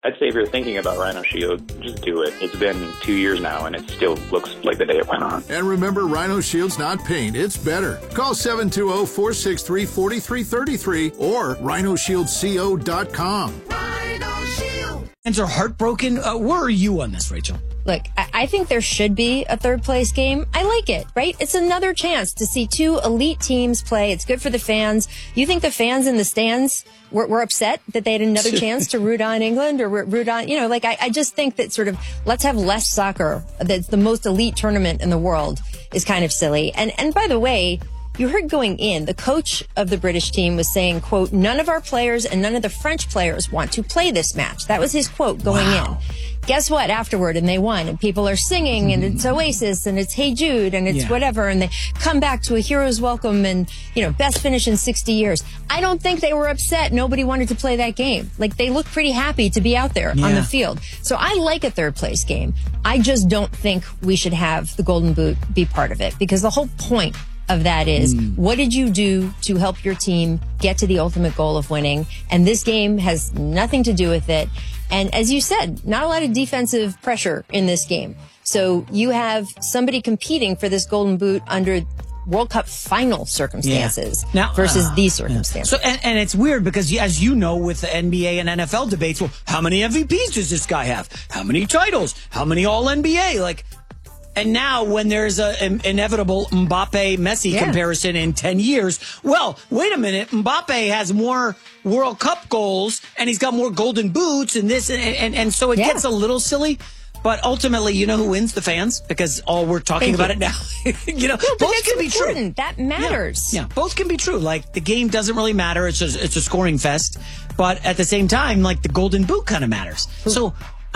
I'd say if you're thinking about Rhino Shield, just do it. It's been 2 years now, and it still looks like the day it went on. And remember, Rhino Shield's not paint, it's better. Call 720-463-4333 or rhinoshieldco.com. Rhino Shield. Fans are heartbroken. Where are you on this, Rachel? Look, I think there should be a third place game. I like it, right? It's another chance to see two elite teams play. It's good for the fans. You think the fans in the stands were upset that they had another chance to root on England or root on, I just think that sort of let's have less soccer. That's the most elite tournament in the world is kind of silly. And by the way, you heard going in, the coach of the British team was saying, quote, none of our players and none of the French players want to play this match. That was his quote going in. Guess what? Afterward, and they won, and people are singing, and it's Oasis, and it's Hey Jude, and it's whatever, and they come back to a hero's welcome, and, best finish in 60 years. I don't think they were upset. Nobody wanted to play that game. Like, they look pretty happy to be out there on the field. So I like a third place game. I just don't think we should have the Golden Boot be part of it, because the whole point of that is what did you do to help your team get to the ultimate goal of winning? And this game has nothing to do with it. And as you said, not a lot of defensive pressure in this game. So you have somebody competing for this Golden Boot under World Cup final circumstances versus these circumstances. So, and it's weird because, as you know, with the NBA and NFL debates, well, how many MVPs does this guy have? How many titles? How many All-NBA? And now when there's an inevitable Mbappe-Messi comparison in 10 years, well, wait a minute, Mbappe has more World Cup goals and he's got more golden boots and this, and so it gets a little silly. But ultimately, you know who wins? The fans, because we're talking about it now. Both can be true. That matters. Yeah, both can be true. Like, the game doesn't really matter. It's a scoring fest. But at the same time, like, the golden boot kind of matters. So,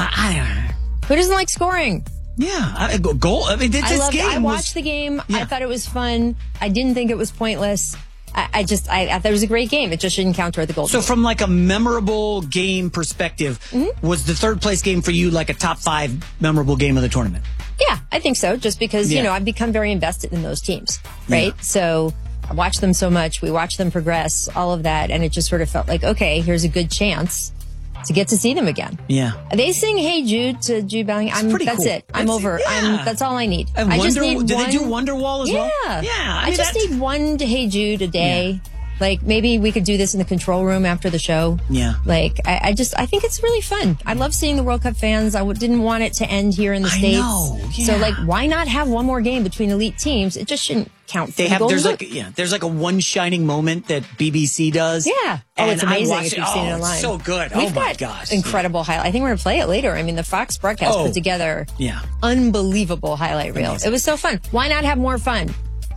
who doesn't like scoring? Yeah, goal. I mean, I watched the game. I thought it was fun. I didn't think it was pointless. I thought it was a great game. It just shouldn't count toward the goal. So from like a memorable game perspective, was the third place game for you like a top 5 memorable game of the tournament? Yeah, I think so. Just because, I've become very invested in those teams, right? Yeah. So I watched them so much. We watched them progress, all of that. And it just sort of felt like, okay, here's a good chance to get to see them again. Yeah. They sing Hey Jude to Jude Bellingham. That's cool. It. I'm over. That's all I need. And I just need did they do Wonderwall as well? Yeah. I just need one to Hey Jude a day. Yeah. Like, maybe we could do this in the control room after the show. Yeah. Like, I think it's really fun. I love seeing the World Cup fans. I didn't want it to end here in the States. Know. Yeah. So, like, why not have one more game between elite teams? It just shouldn't count for the Golden Boot. There's like a one shining moment that BBC does. Yeah. It's amazing if you've seen it online. It's so good. We've my got gosh. Incredible highlight. I think we're going to play it later. I mean, the Fox broadcast put together unbelievable highlight reel. It was so fun. Why not have more fun?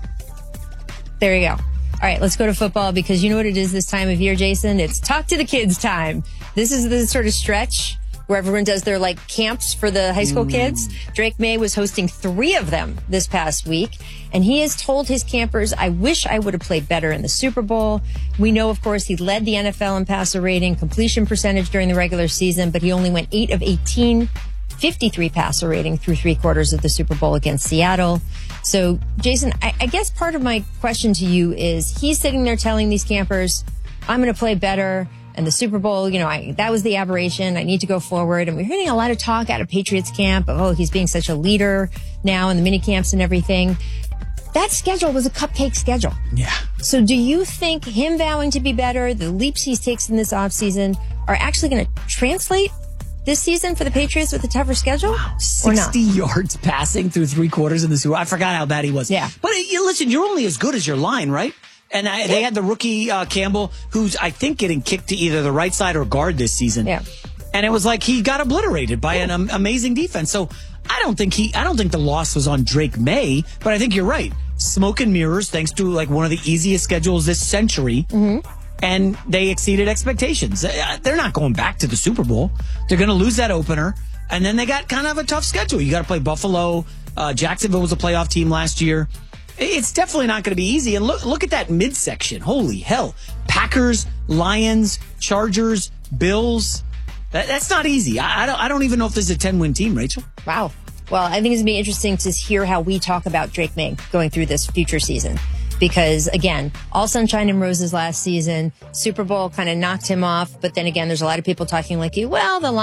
There you go. All right, let's go to football because you know what it is this time of year, Jason? It's Talk to the Kids time. This is the sort of stretch where everyone does their like camps for the high school kids. Drake May was hosting 3 of them this past week, and he has told his campers, I wish I would have played better in the Super Bowl. We know, of course, he led the NFL in passer rating, completion percentage during the regular season, but he only went 8 of 18, 53 passer rating through 3 quarters of the Super Bowl against Seattle. So, Jason, I guess part of my question to you is he's sitting there telling these campers, I'm going to play better. And the Super Bowl, that was the aberration. I need to go forward. And we're hearing a lot of talk out of Patriots camp of, he's being such a leader now in the mini camps and everything. That schedule was a cupcake schedule. Yeah. So do you think him vowing to be better, the leaps he takes in this offseason are actually going to translate this season for the Patriots with a tougher schedule? Wow, 60 yards passing through 3 quarters in the Super Bowl. I forgot how bad he was. Yeah. But listen, you're only as good as your line, right? And they had the rookie Campbell, who's, I think, getting kicked to either the right side or guard this season. Yeah. And it was like he got obliterated by an amazing defense. So I don't think the loss was on Drake May, but I think you're right. Smoke and mirrors, thanks to like one of the easiest schedules this century. And they exceeded expectations. They're not going back to the Super Bowl. They're going to lose that opener. And then they got kind of a tough schedule. You got to play Buffalo. Jacksonville was a playoff team last year. It's definitely not going to be easy. And look at that midsection. Holy hell. Packers, Lions, Chargers, Bills. That's not easy. I don't even know if this is a 10-win team, Rachel. Wow. Well, I think it's going to be interesting to hear how we talk about Drake May going through this future season. Because, again, all sunshine and roses last season. Super Bowl kind of knocked him off. But then again, there's a lot of people talking like, well, the